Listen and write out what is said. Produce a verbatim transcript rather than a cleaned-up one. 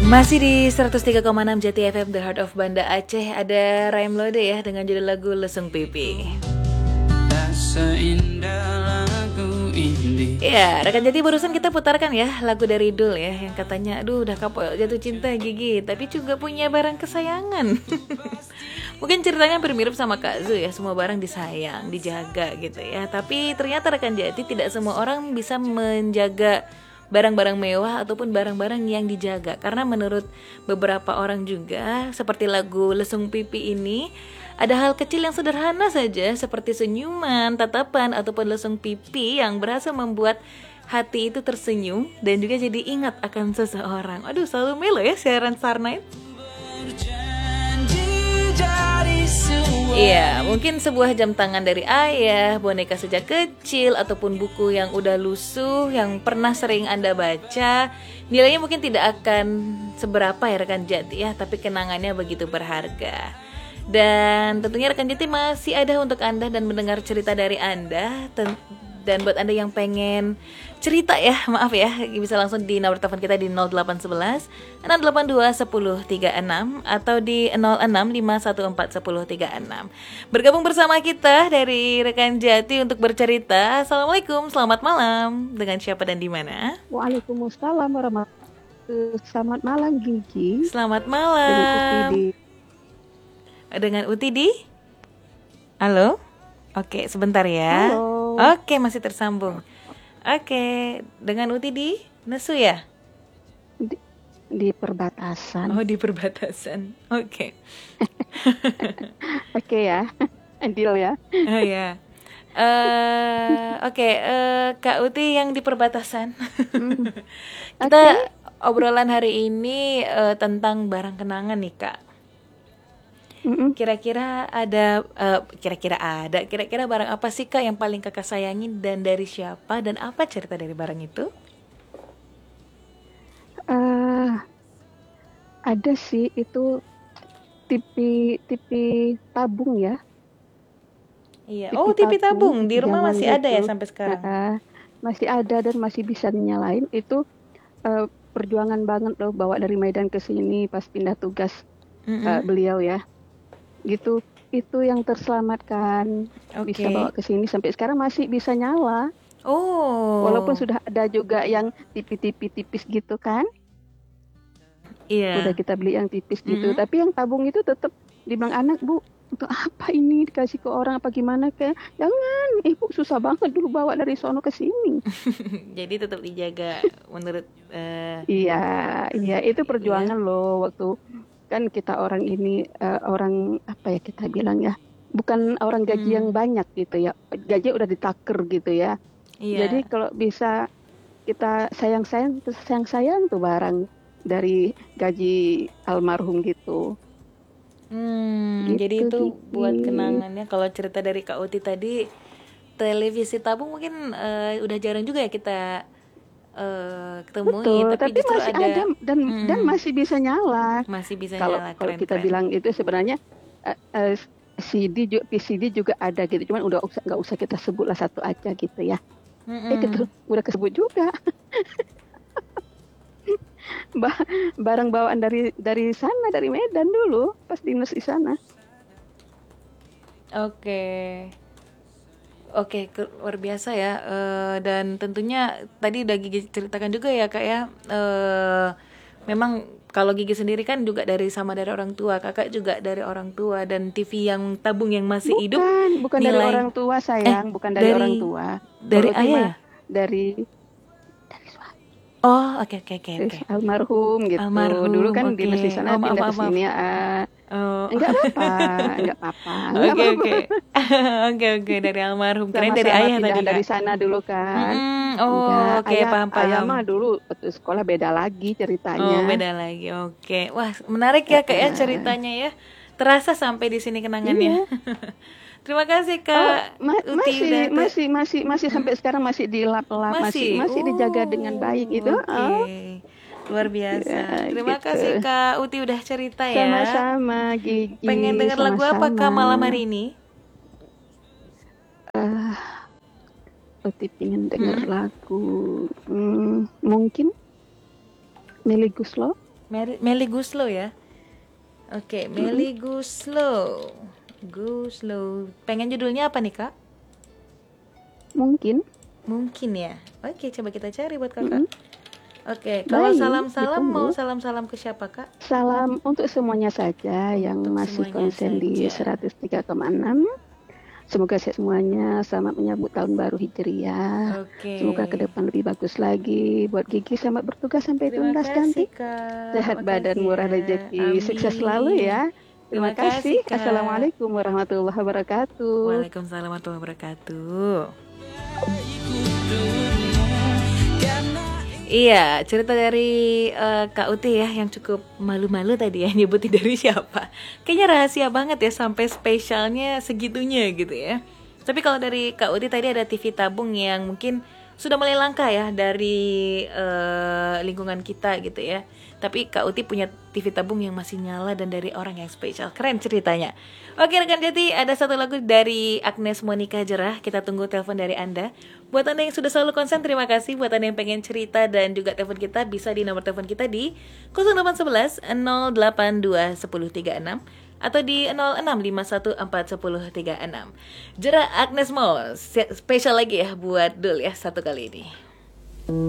Masih di seratus tiga koma enam Jati F M The Heart of Banda Aceh. Ada Raim Lode ya dengan judul lagu Lesung Pipi. Ya, rekan Jati, barusan kita putarkan ya lagu dari Dul ya, yang katanya aduh udah kapok jatuh cinta Gigi, tapi juga punya barang kesayangan. Mungkin ceritanya hampir mirip sama Kak Zu ya, semua barang disayang, dijaga gitu ya. Tapi ternyata rekan Jati, tidak semua orang bisa menjaga barang-barang mewah ataupun barang-barang yang dijaga. Karena menurut beberapa orang juga, seperti lagu Lesung Pipi ini, ada hal kecil yang sederhana saja seperti senyuman, tatapan, ataupun lesung pipi yang berhasil membuat hati itu tersenyum dan juga jadi ingat akan seseorang. Aduh, selalu melo ya siaran Sarnaid. Iya, mungkin sebuah jam tangan dari ayah, boneka sejak kecil, ataupun buku yang udah lusuh yang pernah sering Anda baca. Nilainya mungkin tidak akan seberapa ya rekan Jati ya, tapi kenangannya begitu berharga. Dan tentunya rekan Jati masih ada untuk Anda dan mendengar cerita dari Anda. Ten- dan buat Anda yang pengen cerita ya, maaf ya, bisa langsung di nomor telepon kita di nol delapan satu satu enam delapan dua satu nol tiga enam atau di nol enam lima satu empat satu nol tiga enam. Bergabung bersama kita dari rekan Jati untuk bercerita. Assalamualaikum, selamat malam. Dengan siapa dan di mana? Waalaikumsalam warahmatullahi wabarakatuh. Selamat malam Gigi. Selamat malam. Dengan Uti di? Halo? Oke, sebentar ya. Halo. Oke, masih tersambung. Oke, dengan Uti di Nesu ya? Di, di perbatasan. Oh, di perbatasan. Oke. Oke ya. Deal ya. Oh ya. Uh, Oke, okay, uh, Kak Uti yang di perbatasan. Hmm. Kita okay. Obrolan hari ini uh, tentang barang kenangan nih, Kak. Mm-mm. Kira-kira ada, uh, kira-kira ada, kira-kira barang apa sih Kak yang paling Kakak sayangin dan dari siapa dan apa cerita dari barang itu? Uh, ada sih, itu tipi tipi tabung ya. Iya. Tipi oh tipi tabung, tabung. Di rumah masih itu, ada ya sampai sekarang? Uh, masih ada dan masih bisa dinyalain. Itu uh, perjuangan banget loh, bawa dari Medan ke sini pas pindah tugas uh, beliau ya. Gitu, itu yang terselamatkan, okay. Bisa bawa ke sini sampai sekarang masih bisa nyala. Oh. Walaupun sudah ada juga yang tipi-tipi tipis gitu kan. Iya. Yeah. Udah kita beli yang tipis gitu, mm-hmm. Tapi yang tabung itu tetap dibilang anak, Bu, untuk apa ini dikasih ke orang apa gimana, kayak jangan, Ibu susah banget dulu bawa dari sono ke sini. Jadi tetap dijaga menurut uh... Iya, iya itu perjuangan yeah. Loh waktu kan kita orang ini uh, orang apa ya kita bilang ya, bukan orang gaji hmm. yang banyak gitu ya, gaji udah ditaker gitu ya. Iya. Jadi kalau bisa kita sayang-sayang, sayang-sayang tuh barang dari gaji almarhum gitu. Hmm, gitu jadi itu gitu. Buat kenangannya. Kalau cerita dari Kak Uti tadi, televisi tabung mungkin uh, udah jarang juga ya kita Uh, ketemuin. Betul, tapi, tapi masih ada, ada dan hmm. dan masih bisa nyala. Masih bisa kalau, nyala. Kalau kita keren. Bilang itu sebenarnya uh, uh, C D, P C D juga ada gitu. Cuman udah nggak usah kita sebut lah satu aja gitu ya. Mm-hmm. Eh gitu, udah kesebut juga. Barang bawaan dari dari sana, dari Medan dulu pas dinas di sana. Oke. Okay. Oke, luar biasa ya. Uh, dan tentunya tadi udah Gigi ceritakan juga ya Kak ya. Uh, memang kalau Gigi sendiri kan juga dari sama dari orang tua, Kakak juga dari orang tua, dan T V yang tabung yang masih bukan, hidup. Bukan nilai... dari orang tua sayang, eh, bukan dari, dari orang tua. Dari Kalo ayah? Dari dari suami. Oh, oke oke oke oke. Almarhum gitu. Almarhum, dulu kan okay. Dinas di sana, oh, pindah maaf, ke sini ya. Oh. Enggak apa-apa, enggak apa-apa. Oke oke. Oke oke dari almarhum. Kirain dari ayah tadi. Dari sana dulu kan. Mm-hmm. Oh, oke okay, paham paham. Ayah mah dulu waktu sekolah beda lagi ceritanya. Oh, beda lagi. Oke. Okay. Wah, menarik ya Kak ya ceritanya ya. Terasa sampai di sini kenangannya. Iya. Terima kasih Kak. Oh, ma- Uti masih, udah ter- masih masih masih hmm? sampai sekarang masih dilap-lap, masih masih, masih oh, dijaga dengan baik itu. Oke. Okay. Luar biasa. Ya, Terima gitu. kasih Kak Uti udah cerita ya. Sama-sama Gigi. Pengen denger lagu apa Kak malam hari ini? Uh, Uti pengen denger hmm? lagu hmm, mungkin Melly Goeslaw. Meli, Meli Guslow ya. Oke, Meli Guslow. Guslow. Pengen judulnya apa nih, Kak? Mungkin. Mungkin ya. Oke, coba kita cari buat Kakak. Mm-mm. Oke, kalau Baik, salam-salam mau ditunggu. salam-salam ke siapa, Kak? Salam untuk semuanya saja yang Untuk masih semuanya konsen di saja. seratus tiga koma enam. Semoga sehat semuanya, selamat menyambut tahun baru Hijriah. Oke. Semoga ke depan lebih bagus lagi. Buat Gigi selamat bertugas sampai Terima tuntas kasih, nanti. Kak. Sehat badan, Makasih murah ya. rezeki, sukses selalu Amin. ya. Terima Terima kasih, kasih. Kak. Assalamualaikum warahmatullahi wabarakatuh. Waalaikumsalam warahmatullahi wabarakatuh. Iya, cerita dari eh, Kak Uti ya yang cukup malu-malu tadi ya nyebutin dari siapa. Kayaknya rahasia banget ya sampai spesialnya segitunya gitu ya. Tapi kalau dari Kak Uti tadi ada T V tabung yang mungkin sudah mulai langka ya dari eh, lingkungan kita gitu ya. Tapi Kak Uti punya T V tabung yang masih nyala dan dari orang yang spesial. Keren ceritanya. Oke rekan Jati, ada satu lagu dari Agnes Monica Jerah. Kita tunggu telepon dari Anda. Buat Anda yang sudah selalu konsen, terima kasih. Buat Anda yang pengen cerita dan juga telepon kita, bisa di nomor telepon kita di nol delapan satu satu nol delapan dua satu nol tiga enam atau di nol enam lima satu empat satu nol tiga enam. Jerah Agnes Mo, spesial lagi ya buat Dul ya satu kali ini.